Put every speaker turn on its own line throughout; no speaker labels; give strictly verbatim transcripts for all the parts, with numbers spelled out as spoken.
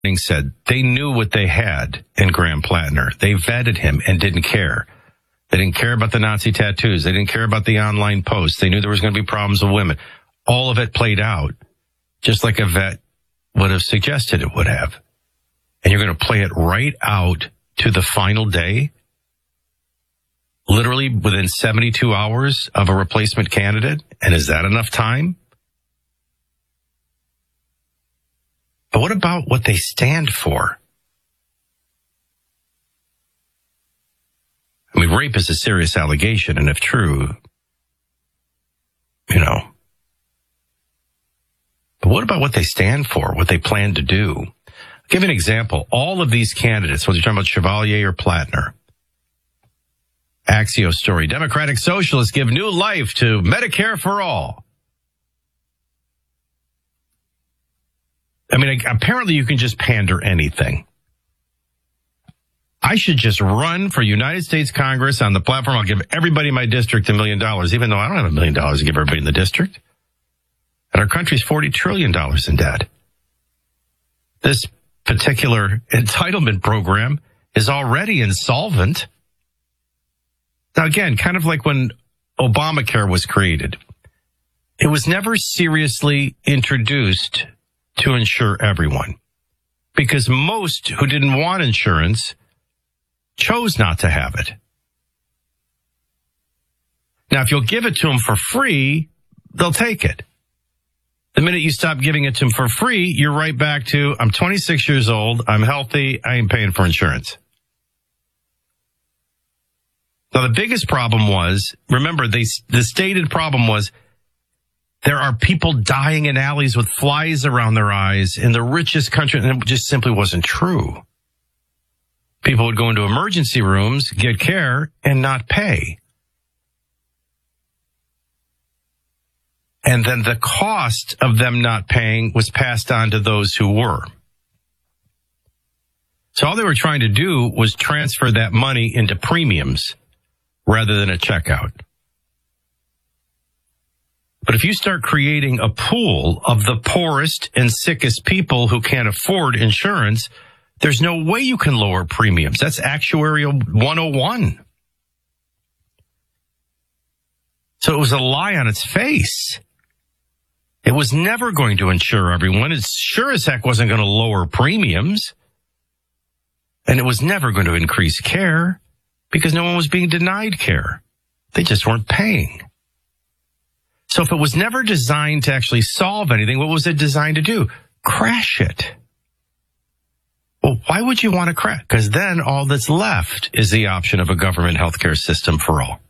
said they knew what they had in Graham Plattner. They vetted him and didn't care. They didn't care about the Nazi tattoos. They didn't care about the online posts. They knew there was going to be problems with women. All of it played out just like a vet would have suggested it would have. And you're going to play it right out to the final day, literally within seventy-two hours of a replacement candidate. And is that enough time? But what about what they stand for? I mean, rape is a serious allegation, and if true, you know. But what about what they stand for, what they plan to do? I'll give you an example. All of these candidates, whether you're talking about Chevalier or Plattner, Axios story, Democratic Socialists give new life to Medicare for all. I mean, apparently you can just pander anything. I should just run for United States Congress on the platform. I'll give everybody in my district a million dollars, even though I don't have a million dollars to give everybody in the district. And our country's forty trillion dollars in debt. This particular entitlement program is already insolvent. Now, again, kind of like when Obamacare was created, it was never seriously introduced to insure everyone, because most who didn't want insurance chose not to have it. Now, if you'll give it to them for free, they'll take it. The minute you stop giving it to them for free, you're right back to, I'm twenty-six years old, I'm healthy, I ain't paying for insurance. Now, the biggest problem was, remember, they, the stated problem was, there are people dying in alleys with flies around their eyes in the richest country, and it just simply wasn't true. People would go into emergency rooms, get care, and not pay. And then the cost of them not paying was passed on to those who were. So all they were trying to do was transfer that money into premiums rather than a checkout. But if you start creating a pool of the poorest and sickest people who can't afford insurance, there's no way you can lower premiums. That's actuarial one oh one. So it was a lie on its face. It was never going to insure everyone. It sure as heck wasn't going to lower premiums. And it was never going to increase care because no one was being denied care. They just weren't paying. So if it was never designed to actually solve anything, what was it designed to do? Crash it. Well, why would you want to crash? Because then all that's left is the option of a government healthcare system for all.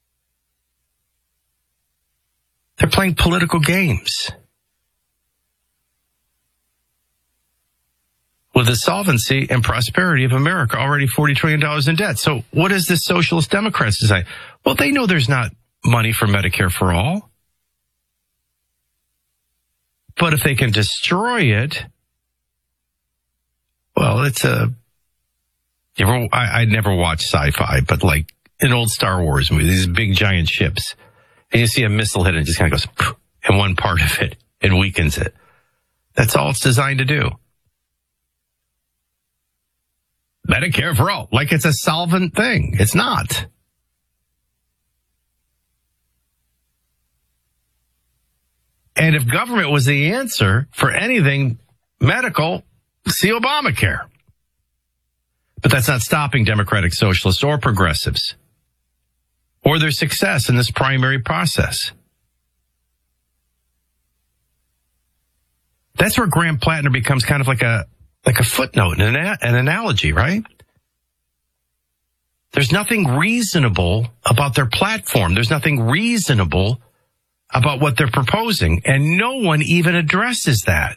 They're playing political games with the solvency and prosperity of America, already forty trillion dollars in debt. So what does the socialist Democrats say? Well, they know there's not money for Medicare for all. But if they can destroy it, well, it's a, you ever, I, I never watched sci-fi, but like an old Star Wars movie, these big giant ships, and you see a missile hit and it just kind of goes, poof, in one part of it, and weakens it. That's all it's designed to do. Medicare for all, like it's a solvent thing. It's not. And if government was the answer for anything medical, see Obamacare. But that's not stopping Democratic Socialists or progressives or their success in this primary process. That's where Graham Plattner becomes kind of like a like a footnote, an, an analogy, right? There's nothing reasonable about their platform. There's nothing reasonable about what they're proposing, and no one even addresses that.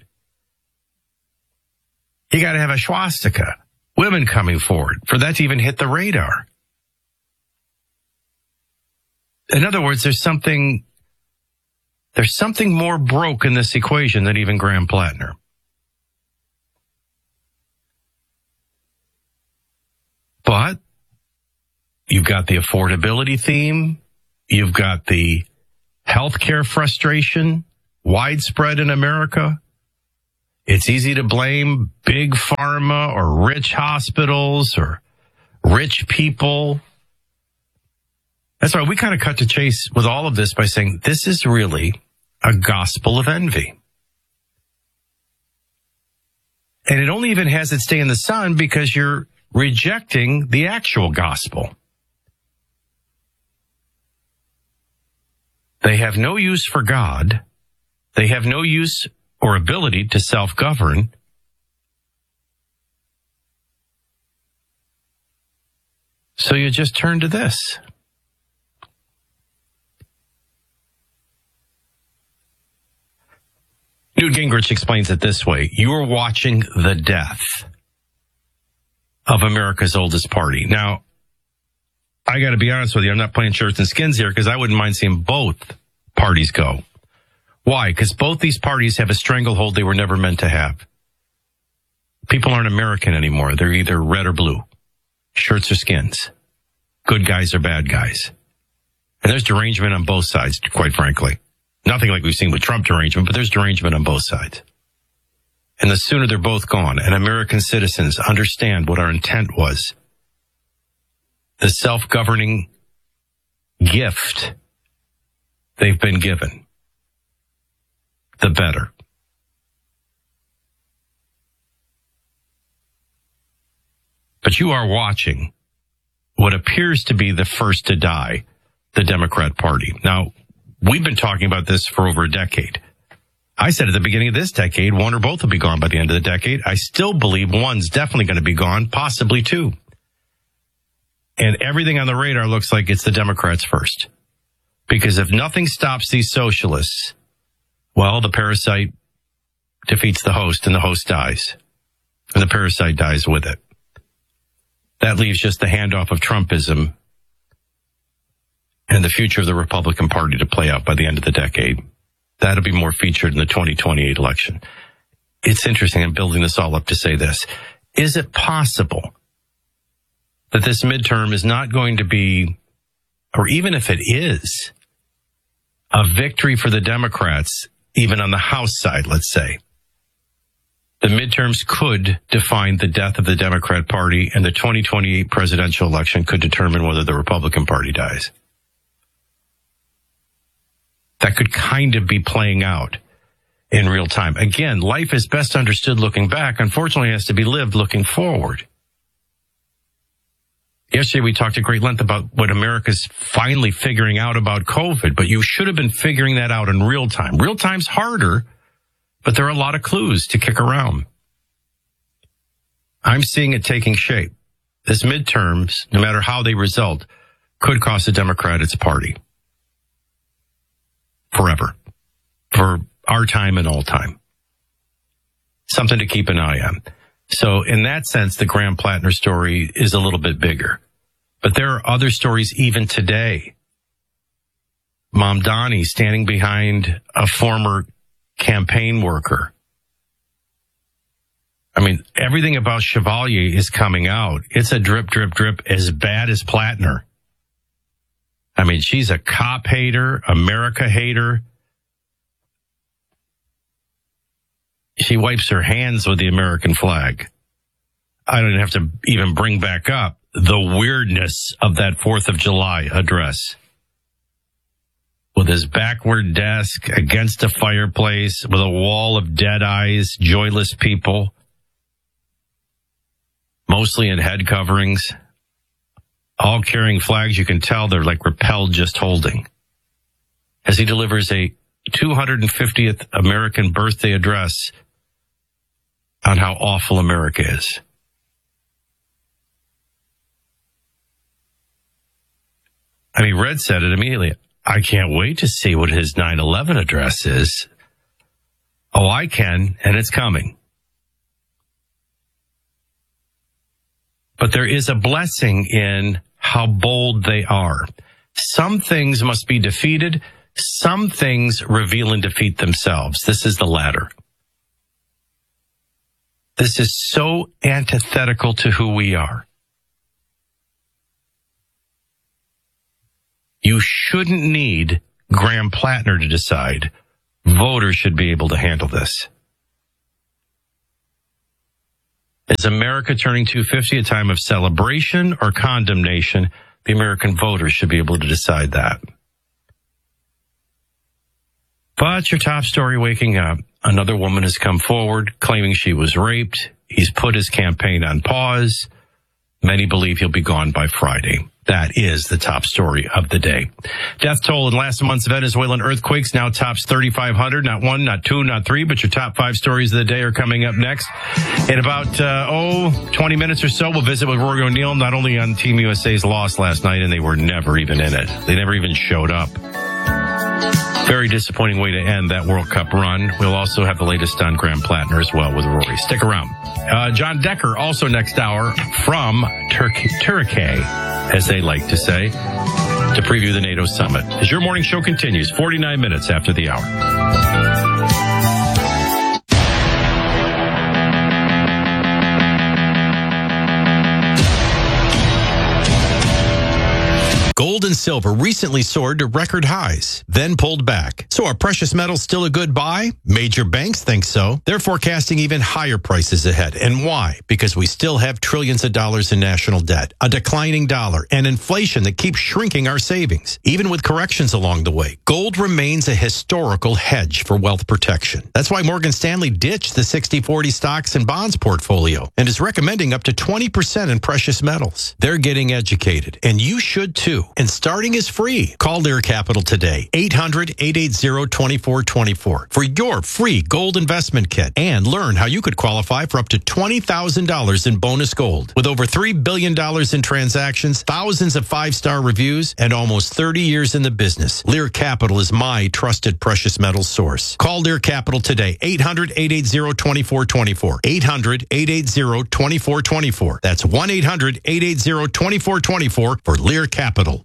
You got to have a swastika, women coming forward, for that to even hit the radar. In other words, there's something, there's something more broke in this equation than even Graham Plattner. But you've got the affordability theme. You've got the healthcare frustration, widespread in America. It's easy to blame big pharma or rich hospitals or rich people. That's why we kind of cut to chase with all of this by saying this is really a gospel of envy. And it only even has its day in the sun because you're rejecting the actual gospel. They have no use for God. They have no use or ability to self-govern. So you just turn to this. Newt Gingrich explains it this way. You're watching the death of America's oldest party. Now, I got to be honest with you. I'm not playing shirts and skins here because I wouldn't mind seeing both parties go. Why? Because both these parties have a stranglehold they were never meant to have. People aren't American anymore. They're either red or blue. Shirts or skins. Good guys or bad guys. And there's derangement on both sides, quite frankly. Nothing like we've seen with Trump derangement, but there's derangement on both sides. And the sooner they're both gone and American citizens understand what our intent was, the self-governing gift they've been given, the better. But you are watching what appears to be the first to die, the Democrat Party. Now, we've been talking about this for over a decade. I said at the beginning of this decade, one or both will be gone by the end of the decade. I still believe one's definitely going to be gone, possibly two. And everything on the radar looks like it's the Democrats first. Because if nothing stops these socialists, well, the parasite defeats the host and the host dies. And the parasite dies with it. That leaves just the handoff of Trumpism and the future of the Republican Party to play out by the end of the decade. That'll be more featured in the twenty twenty-eight election. It's interesting. I'm building this all up to say this. Is it possible that this midterm is not going to be, or even if it is, a victory for the Democrats, even on the House side, let's say? The midterms could define the death of the Democrat Party, and the twenty twenty-eight presidential election could determine whether the Republican Party dies. That could kind of be playing out in real time. Again, life is best understood looking back. Unfortunately, it has to be lived looking forward. Yesterday, we talked at great length about what America's finally figuring out about COVID, but you should have been figuring that out in real time. Real time's harder, but there are a lot of clues to kick around. I'm seeing it taking shape. This midterms, no matter how they result, could cost the Democrat its party. Forever. For our time and all time. Something to keep an eye on. So in that sense, the Graham Plattner story is a little bit bigger. But there are other stories even today. Mamdani standing behind a former campaign worker. I mean, everything about Chevalier is coming out. It's a drip, drip, drip as bad as Plattner. I mean, she's a cop hater, America hater. She wipes her hands with the American flag. I don't have to even bring back up the weirdness of that fourth of July address. With his backward desk against a fireplace with a wall of dead eyes, joyless people, mostly in head coverings, all carrying flags you can tell they're like repelled just holding. As he delivers a two hundred fiftieth American birthday address on how awful America is. I mean, Red said it immediately. I can't wait to see what his nine eleven address is. Oh, I can, and it's coming. But there is a blessing in how bold they are. Some things must be defeated. Some things reveal and defeat themselves. This is the latter. This is so antithetical to who we are. You shouldn't need Graham Plattner to decide. Voters should be able to handle this. Is America turning two fifty a time of celebration or condemnation? The American voters should be able to decide that. But your top story waking up, another woman has come forward claiming she was raped. He's put his campaign on pause. Many believe he'll be gone by Friday. That is the top story of the day. Death toll in last month's Venezuelan earthquakes now tops thirty-five hundred. Not one, not two, not three, but your top five stories of the day are coming up next. In about, uh, oh, twenty minutes or so, we'll visit with Rory O'Neill, not only on Team U S A's loss last night, and they were never even in it. They never even showed up. Very disappointing way to end that World Cup run. We'll also have the latest on Graham Plattner as well with Rory. Stick around. Uh, John Decker also next hour from Turkey, Turkey, as they like to say, to preview the NATO summit. As your morning show continues, forty-nine minutes after the hour. Gold and silver recently soared to record highs, then pulled back. So are precious metals still a good buy? Major banks think so. They're forecasting even higher prices ahead. And why? Because we still have trillions of dollars in national debt, a declining dollar, and inflation that keeps shrinking our savings. Even with corrections along the way, gold remains a historical hedge for wealth protection. That's why Morgan Stanley ditched the sixty forty stocks and bonds portfolio and is recommending up to twenty percent in precious metals. They're getting educated, and you should too. And starting is free. Call Lear Capital today, eight hundred, eight eight zero, two four two four for your free gold investment kit and learn how you could qualify for up to twenty thousand dollars in bonus gold. With over three billion dollars in transactions, thousands of five-star reviews, and almost thirty years in the business, Lear Capital is my trusted precious metals source. Call Lear Capital today, eight hundred, eight eight zero, two four two four, eight hundred, eight eight zero, two four two four. That's one eight hundred, eight eight zero, two four two four for Lear Capital.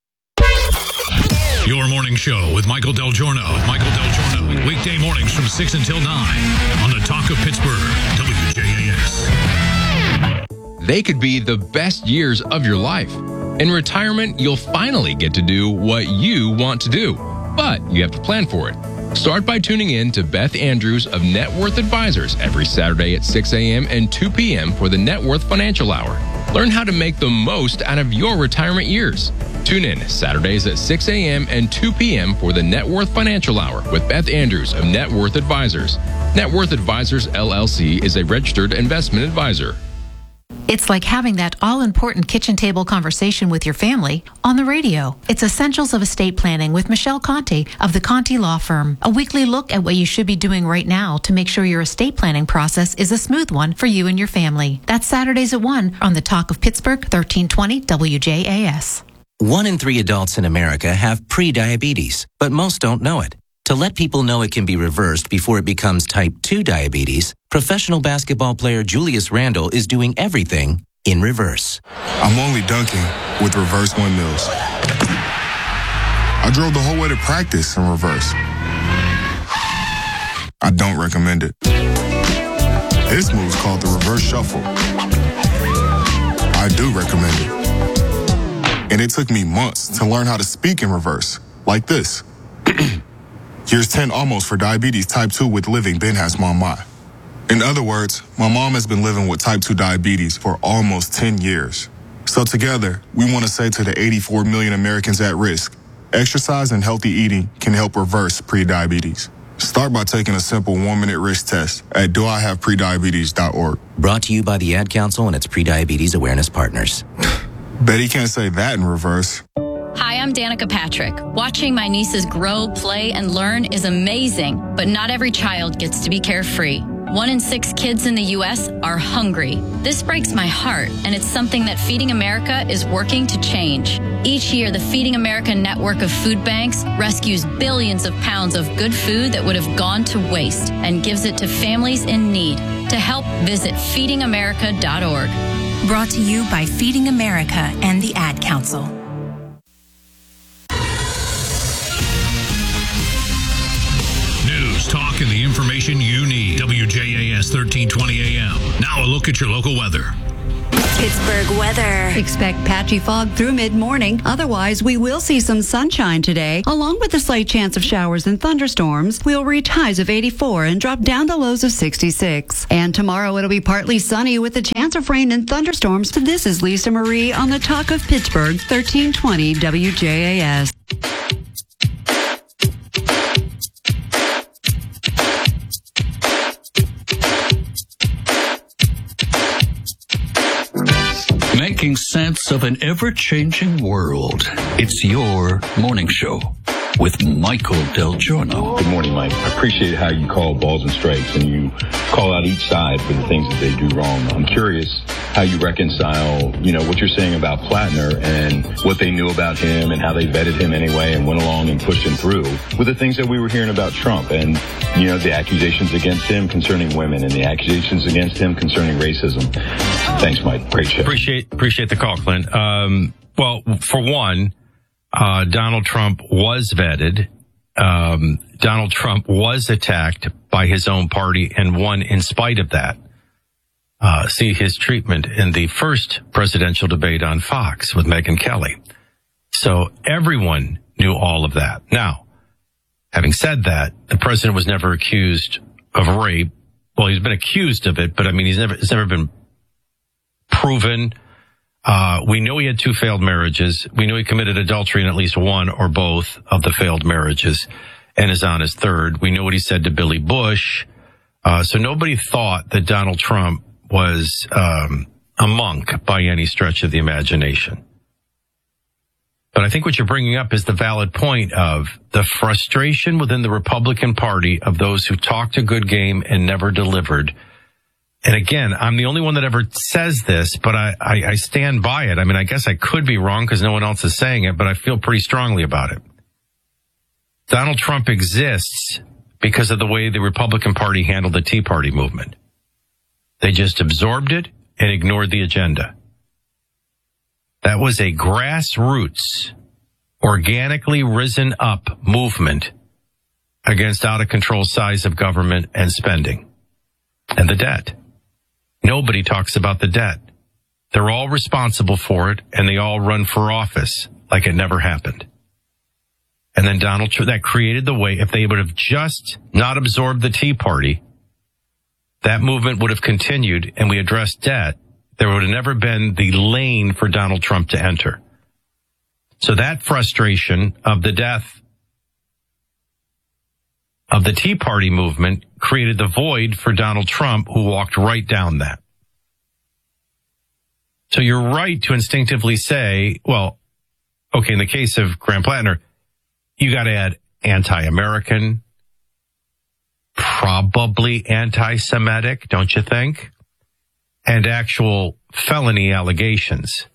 Your morning show with Michael Del Giorno. Michael Del Giorno. Weekday mornings from six until nine on the Talk of Pittsburgh, W J A S.
They could be the best years of your life. In retirement, you'll finally get to do what you want to do, but you have to plan for it. Start by tuning in to Beth Andrews of Net Worth Advisors every Saturday at six a.m. and two p.m. for the Net Worth Financial Hour. Learn how to make the most out of your retirement years. Tune in Saturdays at six a.m. and two p.m. for the Net Worth Financial Hour with Beth Andrews of Net Worth Advisors. Net Worth Advisors, L L C is a registered investment advisor.
It's like having that all-important kitchen table conversation with your family on the radio. It's Essentials of Estate Planning with Michelle Conte of the Conte Law Firm. A weekly look at what you should be doing right now to make sure your estate planning process is a smooth one for you and your family. That's Saturdays at one on the Talk of Pittsburgh, thirteen twenty W J A S.
One in three adults in America have pre-diabetes, but most don't know it. To let people know it can be reversed before it becomes type two diabetes, professional basketball player Julius Randle is doing everything in reverse.
I'm only dunking with reverse windmills. I drove the whole way to practice in reverse. I don't recommend it. This move's called the reverse shuffle. I do recommend it. And it took me months to learn how to speak in reverse, like this. Here's ten almost for diabetes type two with living Ben has mom my. In other words, my mom has been living with type two diabetes for almost ten years. So together, we want to say to the eighty-four million Americans at risk, exercise and healthy eating can help reverse prediabetes. Start by taking a simple one-minute risk test at do I have prediabetes dot org.
Brought to you by the Ad Council and its Prediabetes Awareness Partners.
Betty can't say that in reverse.
Hi, I'm Danica Patrick. Watching my nieces grow, play, and learn is amazing, but not every child gets to be carefree. One in six kids in the U S are hungry. This breaks my heart, and it's something that Feeding America is working to change. Each year, the Feeding America network of food banks rescues billions of pounds of good food that would have gone to waste and gives it to families in need. To help, visit feeding america dot org.
Brought to you by Feeding America and the Ad Council.
News, talk, and the information you need. W J A S thirteen twenty A M. Now a look at your local weather.
Pittsburgh weather.
Expect patchy fog through mid-morning. Otherwise, we will see some sunshine today, along with a slight chance of showers and thunderstorms. We'll reach highs of eighty-four and drop down to lows of sixty-six. And tomorrow it'll be partly sunny with a chance of rain and thunderstorms. This is Lisa Marie on the Talk of Pittsburgh, thirteen twenty W J A S.
Making sense of an ever-changing world. It's your morning show with Michael Del Giorno.
Good morning, Mike. I appreciate how you call balls and strikes and you call out each side for the things that they do wrong. I'm curious how you reconcile, you know, what you're saying about Plattner and what they knew about him and how they vetted him anyway and went along and pushed him through with the things that we were hearing about Trump and, you know, the accusations against him concerning women and the accusations against him concerning racism. Thanks, Mike. Great show.
Appreciate, appreciate the call, Clint. Um, well, for one, Uh, Donald Trump was vetted. Um, Donald Trump was attacked by his own party and won in spite of that. Uh, see his treatment in the first presidential debate on Fox with Megyn Kelly. So everyone knew all of that. Now, having said that, the president was never accused of rape. Well, he's been accused of it, but I mean, he's never, it's never been proven. Uh, we know he had two failed marriages. We know he committed adultery in at least one or both of the failed marriages and is on his third. We know what he said to Billy Bush. Uh, so nobody thought that Donald Trump was, um, a monk by any stretch of the imagination. But I think what you're bringing up is the valid point of the frustration within the Republican Party of those who talked a good game and never delivered. And again, I'm the only one that ever says this, but I, I, I stand by it. I mean, I guess I could be wrong because no one else is saying it, but I feel pretty strongly about it. Donald Trump exists because of the way the Republican Party handled the Tea Party movement. They just absorbed it and ignored the agenda. That was a grassroots, organically risen up movement against out of control size of government and spending and the debt. Nobody talks about the debt. They're all responsible for it, and they all run for office like it never happened. And then Donald Trump, that created the way, if they would have just not absorbed the Tea Party, that movement would have continued and we addressed debt. There would have never been the lane for Donald Trump to enter. So that frustration of the death of the Tea Party movement created the void for Donald Trump, who walked right down that. So you're right to instinctively say, well, okay, in the case of Graham Plattner, you got to add anti-American, probably anti-Semitic, don't you think? And actual felony allegations.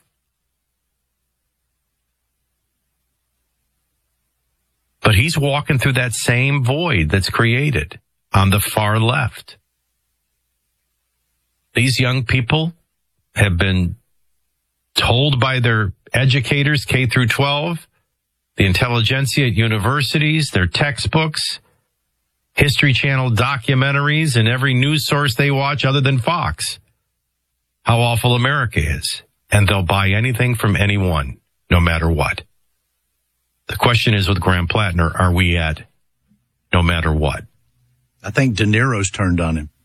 But he's walking through that same void that's created on the far left. These young people have been told by their educators, K through twelve, the intelligentsia at universities, their textbooks, History Channel documentaries, and every news source they watch other than Fox, how awful America is. And they'll buy anything from anyone, no matter what. The question is with Graham Plattner, are we at no matter what?
I think De Niro's turned on him.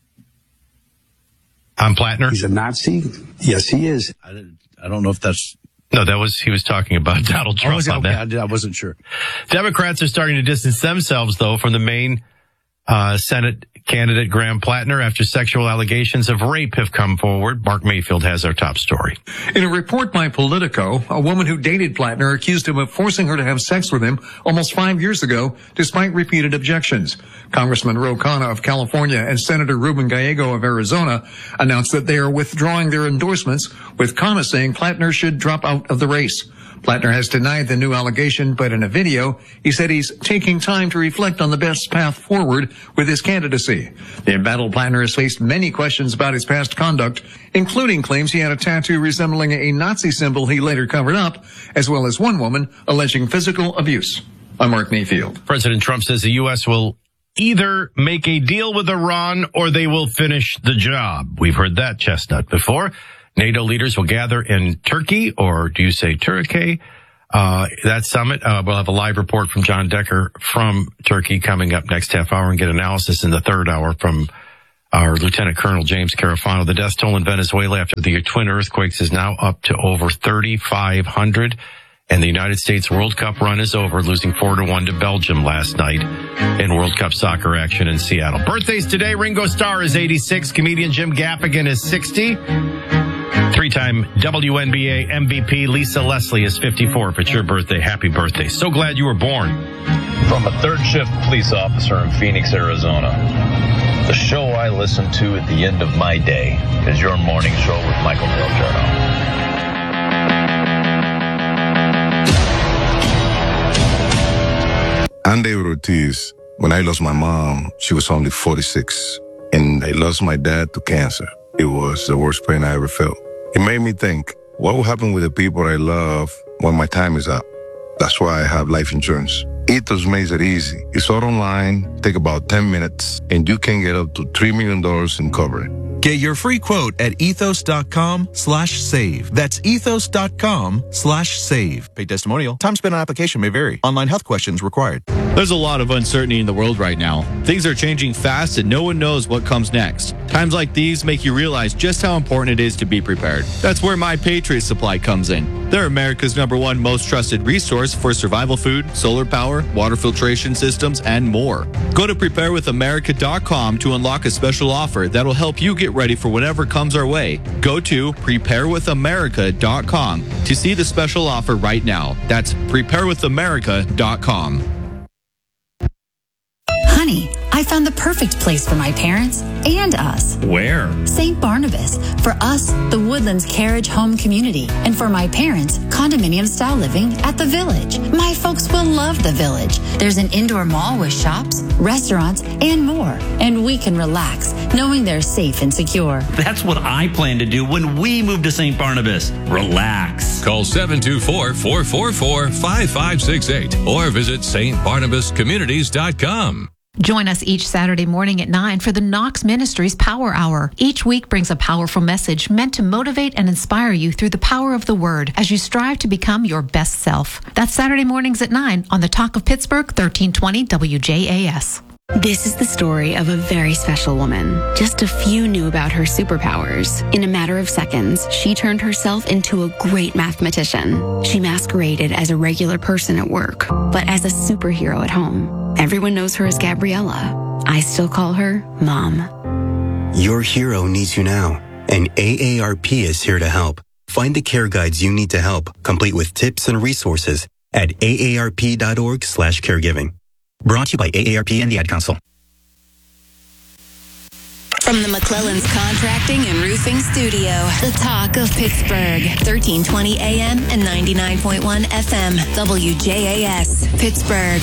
On Plattner?
He's a Nazi? Yes, he is. I, I don't know if that's...
No, that was, he was talking about Donald Trump.
Oh, was it?
On
Okay,
that.
I, did, I wasn't sure.
Democrats are starting to distance themselves, though, from the main uh, Senate candidate Graham Plattner after sexual allegations of rape have come forward. Mark Mayfield has our top story.
In a report by Politico, a woman who dated Plattner accused him of forcing her to have sex with him almost five years ago, despite repeated objections. Congressman Ro Khanna of California and Senator Ruben Gallego of Arizona announced that they are withdrawing their endorsements, with Khanna saying Plattner should drop out of the race. Plattner has denied the new allegation, but in a video, he said he's taking time to reflect on the best path forward with his candidacy. The embattled Plattner has faced many questions about his past conduct, including claims he had a tattoo resembling a Nazi symbol he later covered up, as well as one woman alleging physical abuse. I'm Mark Mayfield.
President Trump says the U S will either make a deal with Iran or they will finish the job. We've heard that chestnut before. NATO leaders will gather in Turkey, or do you say Turkey? Uh, that summit, uh, we'll have a live report from John Decker from Turkey coming up next half hour, and get analysis in the third hour from our Lieutenant Colonel James Carafano. The death toll in Venezuela after the twin earthquakes is now up to over thirty-five hundred. And the United States World Cup run is over, losing four to one to Belgium last night in World Cup soccer action in Seattle. Birthdays today, Ringo Starr is eighty-six, comedian Jim Gaffigan is sixty. Three-time W N B A M V P Lisa Leslie is fifty-four. If it's your birthday, happy birthday. So glad you were born.
From a third-shift police officer in Phoenix, Arizona, the show I listen to at the end of my day is your morning show with Michael Del Giorno.
I'm David Ortiz. When I lost my mom, she was only forty-six. And I lost my dad to cancer. It was the worst pain I ever felt. It made me think, what will happen with the people I love when my time is up? That's why I have life insurance. Ethos makes it easy. It's all online, take about ten minutes, and you can get up to three million dollars in coverage.
Get your free quote at ethos.com slash save. That's ethos.com slash save. Paid testimonial. Time spent on application may vary. Online health questions required.
There's a lot of uncertainty in the world right now. Things are changing fast and no one knows what comes next. Times like these make you realize just how important it is to be prepared. That's where My Patriot Supply comes in. They're America's number one most trusted resource for survival food, solar power, water filtration systems, and more. Go to prepare with america dot com to unlock a special offer that'll help you get ready for whatever comes our way. Go to prepare with america dot com to see the special offer right now. That's prepare with america dot com.
Honey, I found the perfect place for my parents and us.
Where?
Saint Barnabas. For us, the Woodlands Carriage Home Community. And for my parents, condominium-style living at the Village. My folks will love the Village. There's an indoor mall with shops, restaurants, and more. And we can relax, knowing they're safe and secure.
That's what I plan to do when we move to Saint Barnabas. Relax.
Call seven two four, four four four, five five six eight or visit s t barnabas communities dot com.
Join us each Saturday morning at nine for the Knox Ministries Power Hour. Each week brings a powerful message meant to motivate and inspire you through the power of the Word as you strive to become your best self. That's Saturday mornings at nine on the Talk of Pittsburgh, thirteen twenty W J A S.
This is the story of a very special woman. Just a few knew about her superpowers. In a matter of seconds, she turned herself into a great mathematician. She masqueraded as a regular person at work, but as a superhero at home. Everyone knows her as Gabriella. I still call her Mom.
Your hero needs you now, and A A R P is here to help. Find the care guides you need to help, complete with tips and resources at A A R P dot org slash caregiving. Brought to you by A A R P and the Ad Council.
From the McClellan's Contracting and Roofing Studio, the Talk of Pittsburgh, thirteen twenty A M and ninety-nine point one F M, W J A S, Pittsburgh.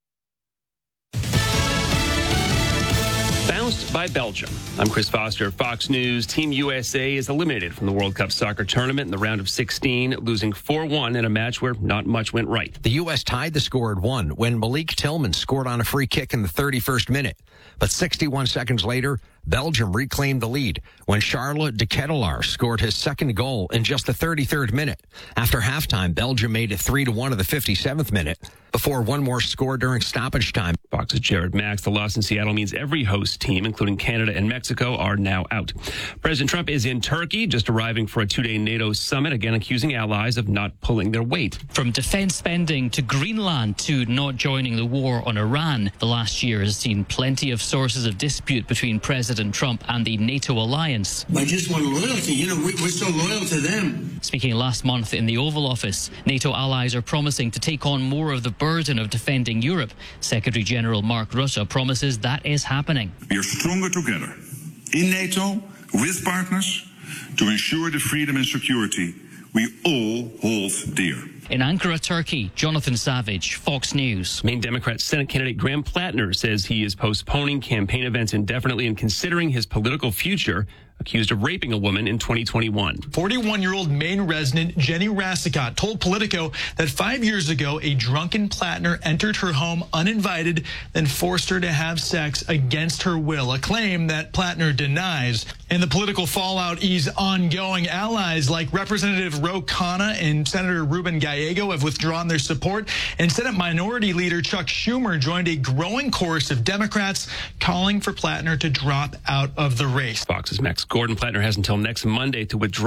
Bounced by Belgium. I'm Chris Foster, Fox News. Team U S A is eliminated from the World Cup soccer tournament in the round of sixteen, losing four one in a match where not much went right.
The U S tied the score at one when Malik Tillman scored on a free kick in the thirty-first minute. But sixty-one seconds later, Belgium reclaimed the lead when Charlotte de Ketelaar scored his second goal in just the thirty-third minute. After halftime, Belgium made it three to one in the fifty-seventh minute before one more scored during stoppage time.
Fox's Jared Max. The loss in Seattle means every host team, including Canada and Mexico, are now out. President Trump is in Turkey, just arriving for a two-day NATO summit, again accusing allies of not pulling their weight.
From defense spending to Greenland to not joining the war on Iran, the last year has seen plenty of sources of dispute between President Trump and the NATO alliance.
I just want loyalty. You know, we, we're so loyal to them.
Speaking last month in the Oval Office, NATO allies are promising to take on more of the burden of defending Europe. Secretary General Mark Rutte promises that is happening.
We are stronger together in NATO with partners to ensure the freedom and security we all hold dear.
In Ankara, Turkey, Jonathan Savage, Fox News.
Maine Democrat Senate candidate Graham Plattner says he is postponing campaign events indefinitely and considering his political future, accused of raping a woman in twenty twenty-one.
forty-one-year-old Maine resident Jenny Rassicott told Politico that five years ago, a drunken Plattner entered her home uninvited, then forced her to have sex against her will, a claim that Plattner denies. And the political fallout is ongoing. Allies like Representative Ro Khanna and Senator Ruben Gallego have withdrawn their support, and Senate Minority Leader Chuck Schumer joined a growing chorus of Democrats calling for Plattner to drop out of the race.
Fox's Max Gordon. Plattner has until next Monday to withdraw